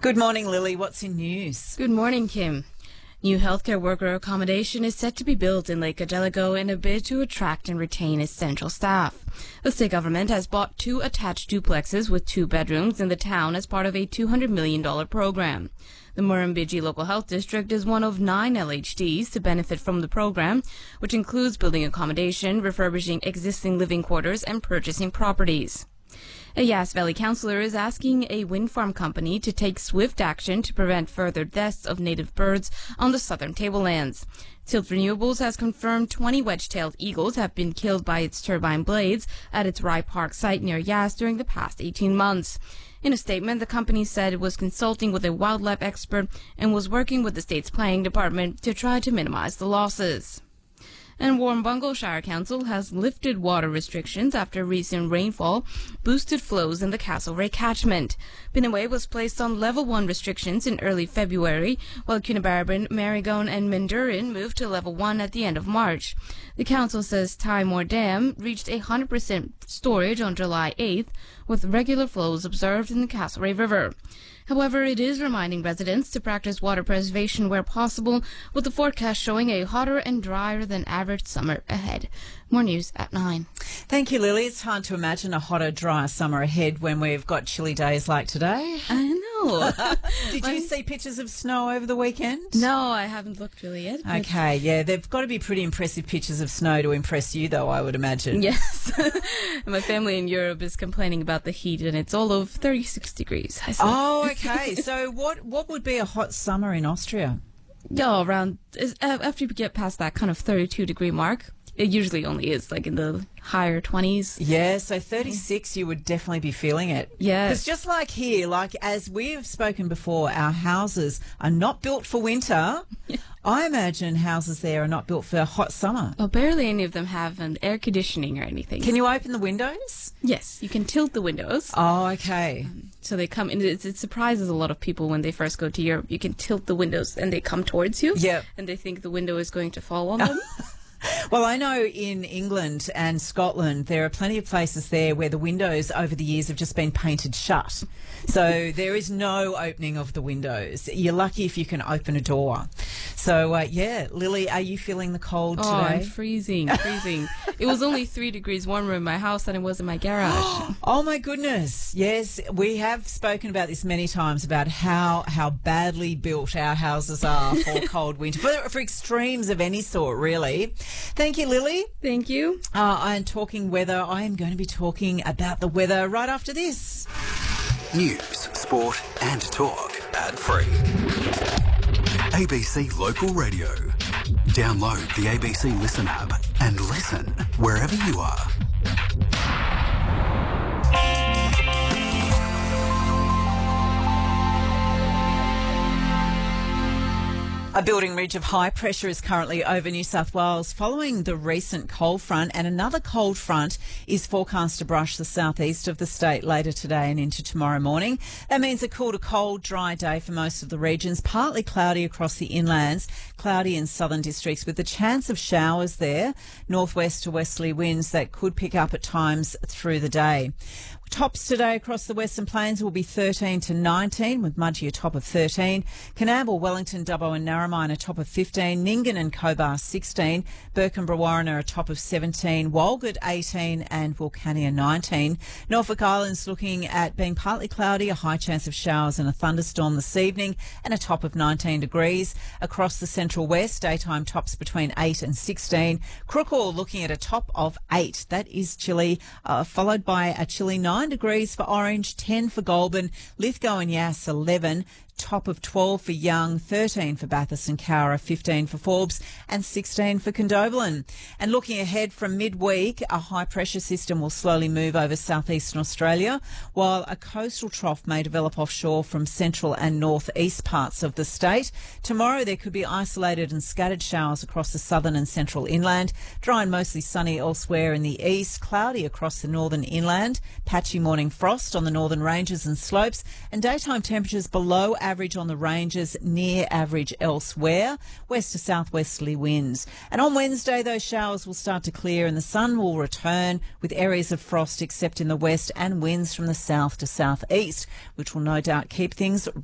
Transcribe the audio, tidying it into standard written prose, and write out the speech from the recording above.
Good morning, Lily. What's in news? Good morning, Kim. New healthcare worker accommodation is set to be built in Lake Adelico in a bid to attract and retain essential staff. The state government has bought 2 attached duplexes with 2 bedrooms in the town as part of a $200 million program. The Murrumbidgee Local Health District is one of 9 LHDs to benefit from the program, which includes building accommodation, refurbishing existing living quarters, and purchasing properties. A Yass Valley councillor is asking a wind farm company to take swift action to prevent further deaths of native birds on the southern tablelands. Tilt Renewables has confirmed 20 wedge-tailed eagles have been killed by its turbine blades at its Rye Park site near Yass during the past 18 months. In a statement, the company said it was consulting with a wildlife expert and was working with the state's planning department to try to minimize the losses. And Warrumbungle Shire Council has lifted water restrictions after recent rainfall boosted flows in the Castlereagh catchment. Pinnaway was placed on Level 1 restrictions in early February, while Coonabarabran, Marygone and Mindurin moved to Level 1 at the end of March. The council says Tymore Dam reached 100% storage on July 8th, with regular flows observed in the Castlereagh River. However, it is reminding residents to practice water preservation where possible, with the forecast showing a hotter and drier than average summer ahead. More news at 9. Thank you, Lily. It's hard to imagine a hotter, drier summer ahead when we've got chilly days like today. I know. Did you see pictures of snow over the weekend? No, I haven't looked really yet. Okay, yeah, they've got to be pretty impressive pictures of snow to impress you, though, I would imagine. Yes. My family in Europe is complaining about the heat, and it's all of 36 degrees. Oh, okay. So what would be a hot summer in Austria? Yeah, around after you get past that kind of 32-degree mark. It usually only is like in the higher 20s. Yeah, so 36, you would definitely be feeling it. Yeah. Because just like here, like as we have spoken before, our houses are not built for winter. I imagine houses there are not built for a hot summer. Well, barely any of them have an air conditioning or anything. Can you open the windows? Yes, you can tilt the windows. Oh, okay. So they come in. It surprises a lot of people when they first go to Europe. You can tilt the windows and they come towards you. Yep. And they think the window is going to fall on them. Well, I know in England and Scotland there are plenty of places there where the windows over the years have just been painted shut. So there is no opening of the windows. You're lucky if you can open a door. So, yeah, Lily, are you feeling the cold today? Oh, I'm freezing. It was only 3 degrees warmer in my house than it was in my garage. Oh, my goodness. Yes, we have spoken about this many times, about how badly built our houses are for cold winter, for extremes of any sort, really. Thank you, Lily. Thank you. I'm talking weather. I am going to be talking about the weather right after this. News, sport and talk ad-free. ABC Local Radio. Download the ABC Listen app and listen wherever you are. A building ridge of high pressure is currently over New South Wales following the recent cold front, and another cold front is forecast to brush the southeast of the state later today and into tomorrow morning. That means a cool to cold, dry day for most of the regions, partly cloudy across the inlands, cloudy in southern districts with the chance of showers there, northwest to westerly winds that could pick up at times through the day. Tops today across the Western Plains will be 13 to 19, with Mudgee a top of 13. Coonamble, Wellington, Dubbo and Narromine a top of 15. Nyngan and Cobar 16. Burke and Brewarrina a top of 17. Walgett 18 and Wilcannia 19. Norfolk Island's looking at being partly cloudy, a high chance of showers and a thunderstorm this evening, and a top of 19 degrees. Across the Central West, daytime tops between 8 and 16. Crookall looking at a top of 8. That is chilly, followed by a chilly 9 degrees for Orange, 10 for Goulburn, Lithgow and Yass 11, top of 12 for Young, 13 for Bathurst and Cowra, 15 for Forbes and 16 for Condobolin. And looking ahead from midweek, a high pressure system will slowly move over southeastern Australia, while a coastal trough may develop offshore from central and northeast parts of the state. Tomorrow there could be isolated and scattered showers across the southern and central inland, dry and mostly sunny elsewhere in the east, cloudy across the northern inland, patchy morning frost on the northern ranges and slopes, and daytime temperatures below average on the ranges, near average elsewhere, west to southwesterly winds. And on Wednesday, those showers will start to clear and the sun will return with areas of frost except in the west and winds from the south to southeast, which will no doubt keep things